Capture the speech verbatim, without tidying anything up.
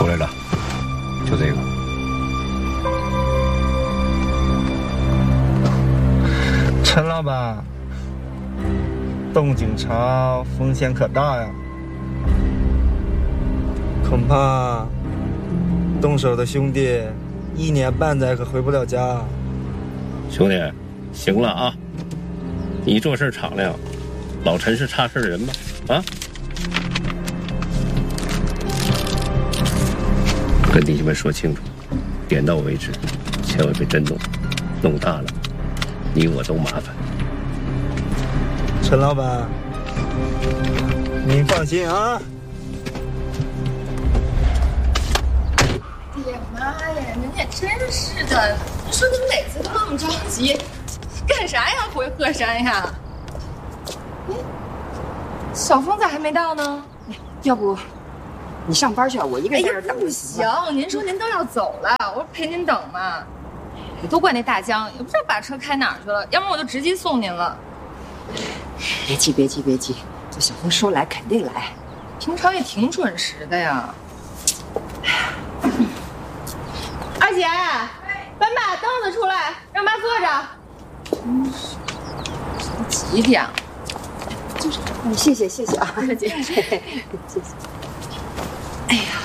出来了，就这个。 陈老板，东京潮风险可大呀，恐怕动手的兄弟一年半载可回不了家。 兄弟，行了啊，你做事敞亮，老陈是差事的人吗？啊？跟弟兄们说清楚，点到为止，千万别真弄，弄大了，你我都麻烦。 陈老板，您放心啊。 哎呀妈呀，您也真是的！你说你每次都那么着急，干啥呀？回鹤山呀？哎，小峰咋还没到呢？ 要不你上班去啊？我一个人在这等不行。您说您都要走了，我陪您等嘛。都怪那大江，也不知道把车开哪儿去了，要不然我就直接送您了。 别急，别急，别急，这小峰说来肯定来， 平常也挺准时的呀。二姐，搬把凳子出来，让妈坐着。真是，几点了？ 就是，谢谢谢谢啊， 二姐， 谢谢。 哎呀。